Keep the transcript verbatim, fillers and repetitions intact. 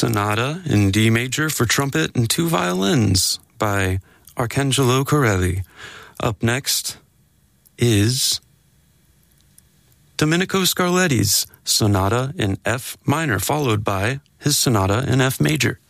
Sonata in D major for trumpet and two violins by Arcangelo Corelli. Up next is Domenico Scarletti's Sonata in F minor, followed by his Sonata in F major.